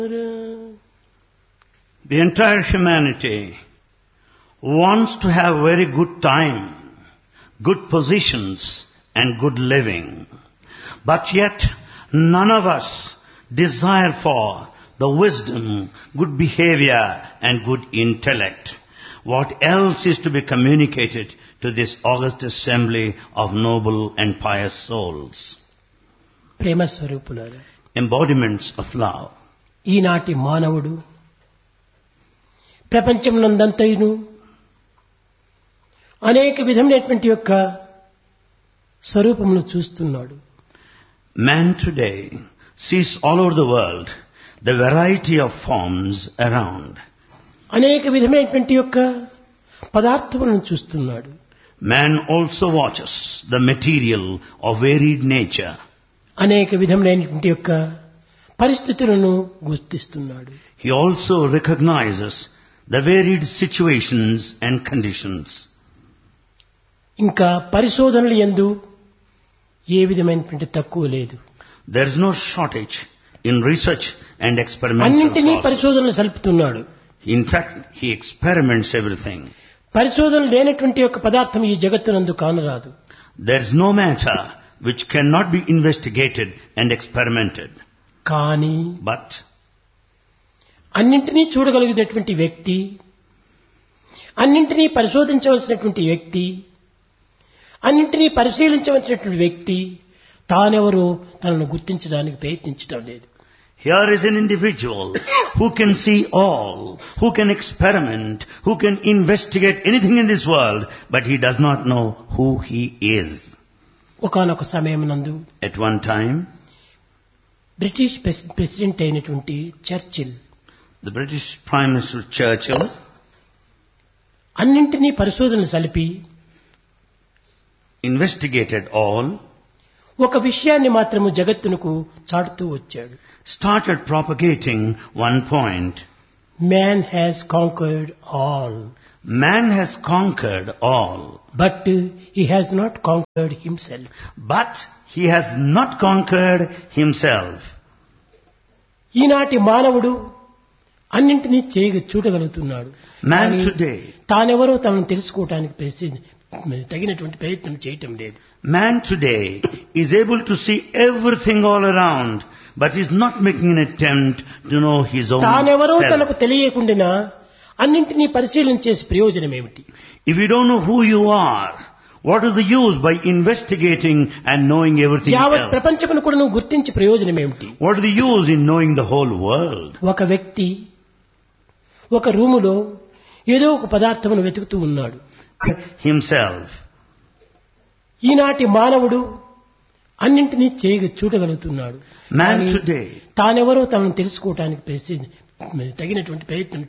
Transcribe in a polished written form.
The entire humanity wants to have very good time, good positions and good living. But yet none of us desire for the wisdom, good behavior and good intellect. What else is to be communicated to this august assembly of noble and pious souls? ప్రేమ స్వరూపులారా, Embodiments of love. ఈనాటి మానవుడు ప్రపంచమునందంతయును అనేక విధమైనటువంటి యొక్క స్వరూపమును చూస్తున్నాడు. Man today sees all over the world the variety of forms around. అనేక విధమైనటువంటి యొక్క పదార్థములను చూస్తున్నాడు. Man also watches the material of varied nature. అనేక విధమైనటువంటి యొక్క పరిస్థితులను గుర్తిస్తున్నాడు. He also recognizes the varied situations and conditions. ఇంకా పరిశోధనలు యందు ఏ విధమైనటువంటి తక్కువ లేదు. There is no shortage in research and experimental అన్నింటినీ process. పరిశోధనలు సలుపుతున్నాడు. In fact, he experiments everything. పరిశోధన లేనటువంటి యొక్క పదార్థం ఈ జగత్తునందు కానరాదు. There is no matter which cannot be investigated and experimented. కానీ But అన్నింటినీ చూడగలిగినటువంటి వ్యక్తి, అన్నింటినీ పరిశోధించవలసినటువంటి వ్యక్తి, అన్నింటినీ పరిశీలించవలసినటువంటి వ్యక్తి తానెవరో తనను గుర్తించడానికి ప్రయత్నించడం లేదు. here is an individual who can see all, who can experiment, who can investigate anything in this world, but he does not know who he is. ఒకానొక సమయమునందు At one time, British president అయినటువంటి Churchill the British Prime Minister Churchill అన్నింటినీ పరిశోధనలు సలిపి investigated all, ఒక విషయాన్ని మాత్రము జగత్తునకు చాటుతూ వచ్చాడు. started propagating one point. Man has conquered all, Man has conquered all, but he has not conquered himself. but he has not conquered himself. ఈనాటి మానవుడు అన్నింటినీ చూడగలుగుతున్నాడు. Man కానీ today, తానెవరో తనను తెలుసుకోవటానికి తగినటువంటి ప్రయత్నం చేయటం లేదు. man today is able to see everything all around, but is not making an attempt to know his own తానెవరో self. తనకు తెలియకుండా అన్నింటినీ పరిశీలన చేసి ప్రయోజనం ఏమిటి? If you don't know who you are, what is the use by investigating and knowing everything యావత్ else? ప్రపంచమును కూడా నువ్వు గుర్తించి ప్రయోజనం ఏమిటి? What is the use in knowing the whole world? ఒక వ్యక్తి ఒక రూములో ఏదో ఒక పదార్థమును వెతుకుతూ ఉన్నాడు. Himself. ఈనాటి మానవుడు అన్నింటినీ చూడగలుగుతున్నాడు. Man కానీ today తానెవరో తనను తెలుసుకోవటానికి తగినటువంటి ప్రయత్నం